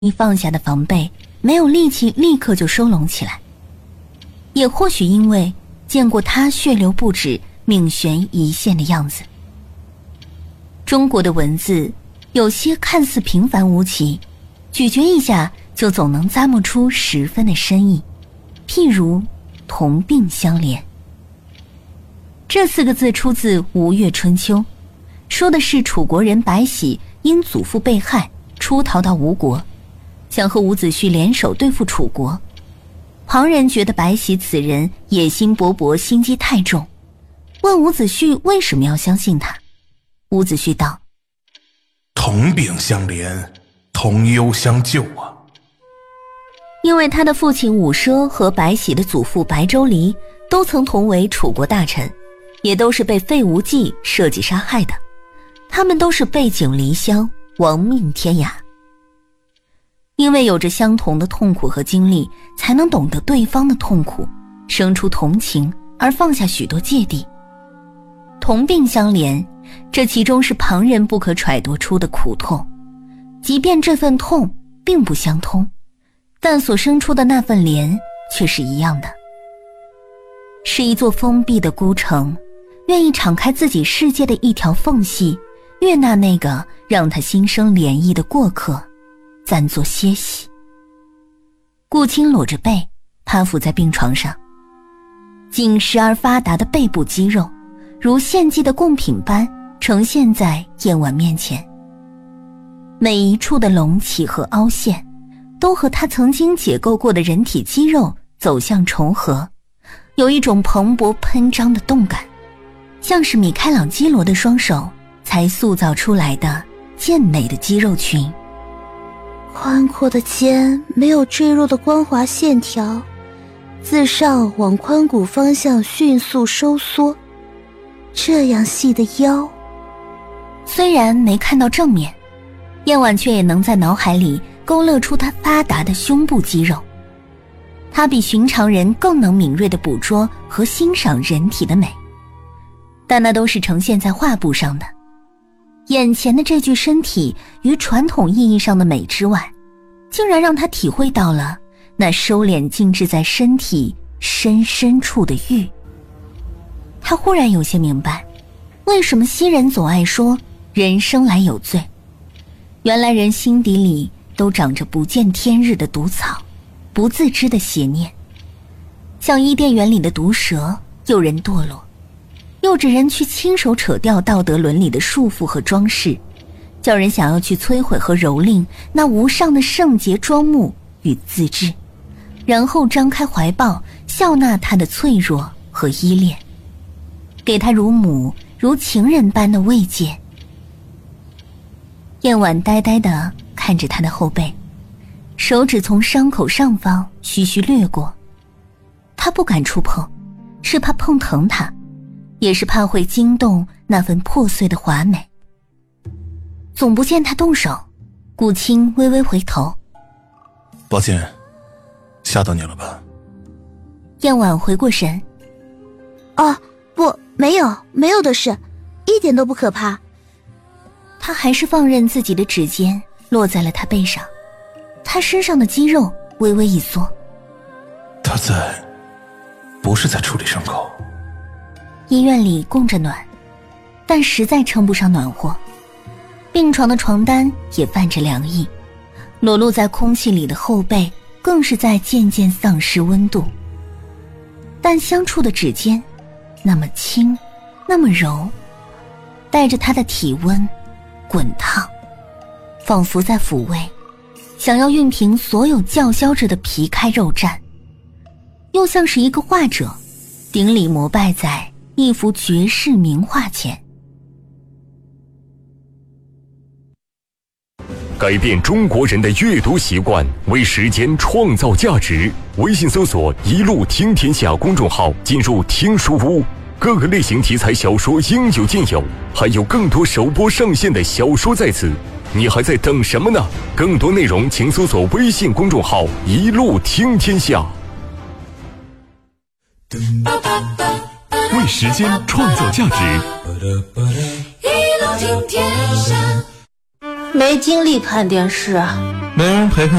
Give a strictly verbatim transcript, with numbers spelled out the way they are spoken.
一放下的防备，没有力气立刻就收拢起来。也或许因为见过他血流不止、命悬一线的样子。中国的文字有些看似平凡无奇，咀嚼一下就总能咂摸出十分的深意，譬如同病相怜。这四个字出自《吴越春秋》，说的是楚国人白喜因祖父被害，出逃到吴国，想和伍子胥联手对付楚国。旁人觉得白喜此人野心勃勃，心机太重，问伍子胥为什么要相信他。伍子胥道： 同病相怜，同忧相救啊。 因为他的父亲伍奢和白喜的祖父白周离都曾同为楚国大臣，也都是被费无忌设计杀害的，他们都是背井离乡，亡命天涯。因为有着相同的痛苦和经历，才能懂得对方的痛苦，生出同情，而放下许多芥蒂。同病相怜，这其中是旁人不可揣度出的苦痛，即便这份痛并不相通，但所生出的那份怜却是一样的。是一座封闭的孤城，愿意敞开自己世界的一条缝隙，悦纳那个让他心生涟漪的过客，暂作歇息。顾青裸着背趴伏在病床上，紧实而发达的背部肌肉如献祭的贡品般呈现在燕婉面前，每一处的隆起和凹陷都和他曾经解构过的人体肌肉走向重合，有一种蓬勃喷张的动感，像是米开朗基罗的双手才塑造出来的健美的肌肉群。 宽阔的肩没有赘肉的光滑线条，自上往髋骨方向迅速收缩，这样细的腰。 虽然没看到正面，燕婉却也能在脑海里勾勒出他发达的胸部肌肉。他比寻常人更能敏锐地捕捉和欣赏人体的美，但那都是呈现在画布上的。眼前的这具身体于传统意义上的美之外，竟然让他体会到了那收敛静置在身体深深处的欲。他忽然有些明白，为什么西人总爱说人生来有罪。原来人心底里都长着不见天日的毒草，不自知的邪念，像伊甸园里的毒蛇，诱人堕落，诱着人去亲手扯掉道德伦理的束缚和装饰，叫人想要去摧毁和蹂躏那无上的圣洁庄目与自知，然后张开怀抱笑纳他的脆弱和依恋，给他如母如情人般的慰藉。燕婉呆呆地看着他的后背，手指从伤口上方徐徐掠过，他不敢触碰，是怕碰疼他，也是怕会惊动那份破碎的华美。总不见他动手，顾青微微回头： 抱歉，吓到你了吧？ 燕婉回过神： 哦，不，没有，没有的事，一点都不可怕。 他还是放任自己的指尖落在了他背上，他身上的肌肉微微一缩。 他在，不是在处理伤口。 医院里供着暖，但实在称不上暖和，病床的床单也泛着凉意，裸露在空气里的后背更是在渐渐丧失温度。但相触的指尖那么轻，那么柔，带着他的体温滚烫，仿佛在抚慰，想要熨平所有叫嚣着的皮开肉绽，又像是一个画者顶礼膜拜在一幅绝世名画前。 改变中国人的阅读习惯，为时间创造价值。微信搜索一路听天下公众号，进入听书屋，各个类型题材小说应有尽有，还有更多首播上线的小说在此，你还在等什么呢？更多内容请搜索微信公众号一路听天下。为时间创造价值， 一路听天下。 没精力看电视啊。 没人陪看